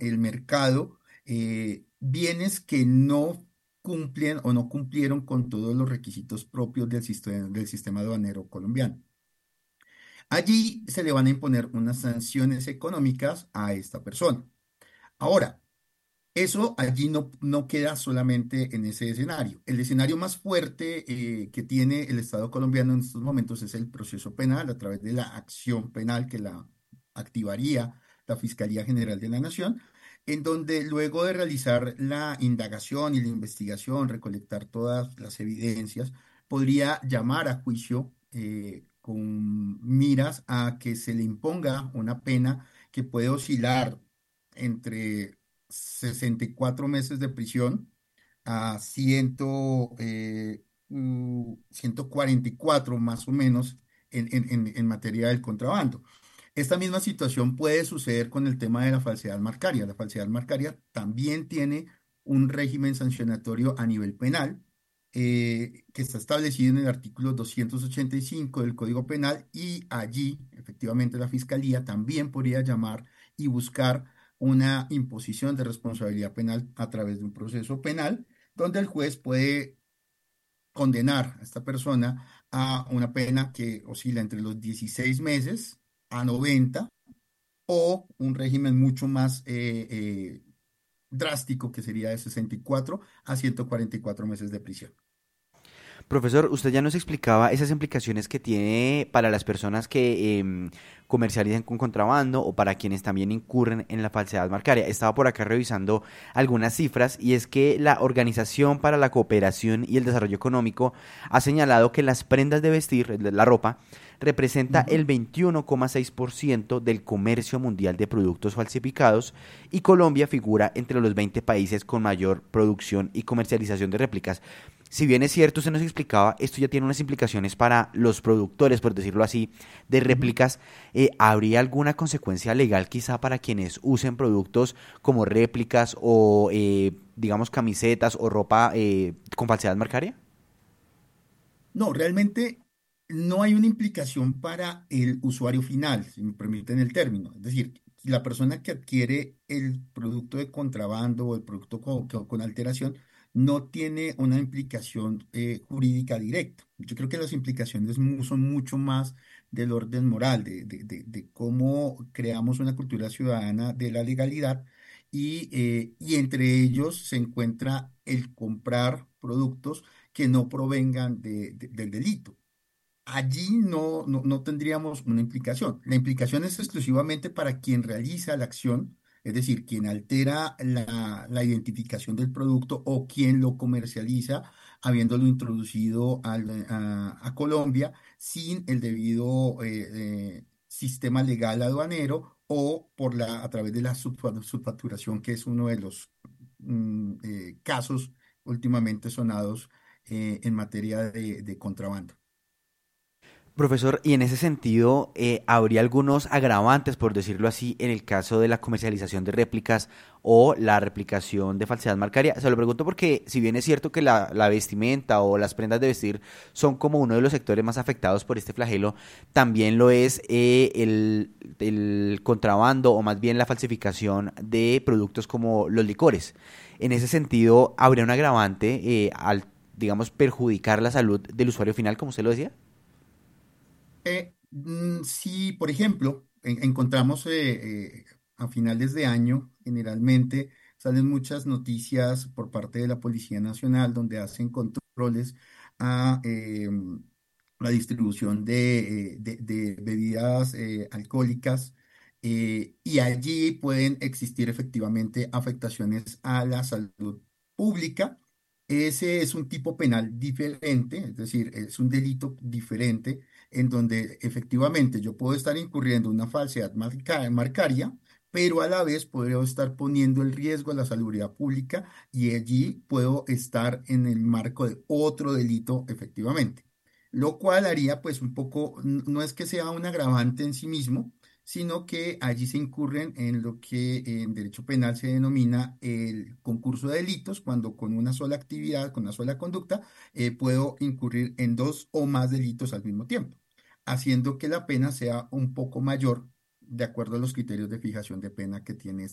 el mercado bienes que no cumplen o no cumplieron con todos los requisitos propios del sistema aduanero colombiano. Allí se le van a imponer unas sanciones económicas a esta persona. Ahora, eso allí no queda solamente en ese escenario. El escenario más fuerte que tiene el Estado colombiano en estos momentos es el proceso penal a través de la acción penal que la activaría la Fiscalía General de la Nación, en donde luego de realizar la indagación y la investigación, recolectar todas las evidencias, podría llamar a juicio con miras a que se le imponga una pena que puede oscilar entre 64 meses de prisión a 144 más o menos en materia del contrabando. Esta misma situación puede suceder con el tema de la falsedad marcaria. La falsedad marcaria también tiene un régimen sancionatorio a nivel penal que está establecido en el artículo 285 del Código Penal y allí efectivamente la Fiscalía también podría llamar y buscar una imposición de responsabilidad penal a través de un proceso penal donde el juez puede condenar a esta persona a una pena que oscila entre los 16 meses a 90 o un régimen mucho más drástico que sería de 64 a 144 meses de prisión. Profesor, usted ya nos explicaba esas implicaciones que tiene para las personas que comercializan con contrabando o para quienes también incurren en la falsedad marcaria. Estaba por acá revisando algunas cifras y es que la Organización para la Cooperación y el Desarrollo Económico ha señalado que las prendas de vestir, la ropa, representa Ujú. el 21,6% del comercio mundial de productos falsificados y Colombia figura entre los 20 países con mayor producción y comercialización de réplicas. Si bien es cierto, usted nos explicaba, esto ya tiene unas implicaciones para los productores, por decirlo así, de Ujú. réplicas. ¿Habría alguna consecuencia legal quizá para quienes usen productos como réplicas o, digamos, camisetas o ropa con falsedad marcaria? No, realmente no hay una implicación para el usuario final, si me permiten el término. Es decir, la persona que adquiere el producto de contrabando o el producto con alteración no tiene una implicación jurídica directa. Yo creo que las implicaciones son mucho más del orden moral, de cómo creamos una cultura ciudadana de la legalidad y entre ellos se encuentra el comprar productos que no provengan del delito. Allí no tendríamos una implicación. La implicación es exclusivamente para quien realiza la acción, es decir, quien altera la identificación del producto o quien lo comercializa, habiéndolo introducido a Colombia sin el debido sistema legal aduanero o a través de la subfacturación, que es uno de los casos últimamente sonados en materia de contrabando. Profesor, y en ese sentido, ¿habría algunos agravantes, por decirlo así, en el caso de la comercialización de réplicas o la replicación de falsedad marcaria? Se lo pregunto porque, si bien es cierto que la vestimenta o las prendas de vestir son como uno de los sectores más afectados por este flagelo, también lo es el contrabando o más bien la falsificación de productos como los licores. En ese sentido, ¿habría un agravante al, digamos, perjudicar la salud del usuario final, como usted lo decía? Si, por ejemplo, encontramos a finales de año, generalmente salen muchas noticias por parte de la Policía Nacional donde hacen controles a la distribución de bebidas alcohólicas y allí pueden existir efectivamente afectaciones a la salud pública. Ese es un tipo penal diferente, es decir, es un delito diferente en donde efectivamente yo puedo estar incurriendo en una falsedad marcaria, pero a la vez puedo estar poniendo en riesgo la salubridad pública y allí puedo estar en el marco de otro delito efectivamente. Lo cual haría pues un poco, no es que sea un agravante en sí mismo, sino que allí se incurren en lo que en derecho penal se denomina el concurso de delitos, cuando con una sola actividad, con una sola conducta, puedo incurrir en dos o más delitos al mismo tiempo, haciendo que la pena sea un poco mayor de acuerdo a los criterios de fijación de pena que tiene